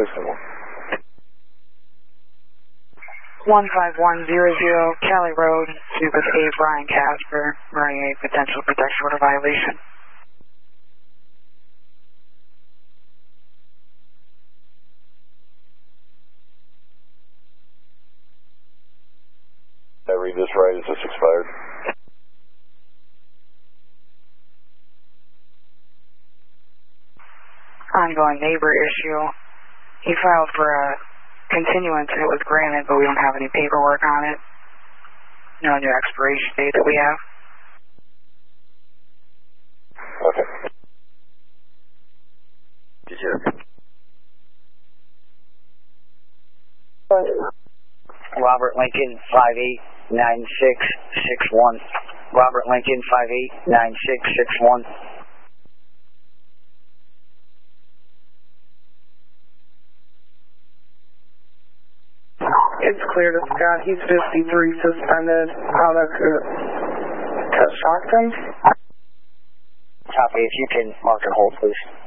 15100 Cali Road, speak with A. Brian Casper, regarding a potential protection order violation. I read this right, is this expired? Ongoing neighbor issue. He filed for a continuance and it was granted, but we don't have any paperwork on it. No new expiration date that we have. Okay. Did you? Robert Lincoln, 589661. Robert Lincoln, 589661. It's clear to Scott. He's 53 suspended. How that could shock him? Copy. If you can mark and hold, please.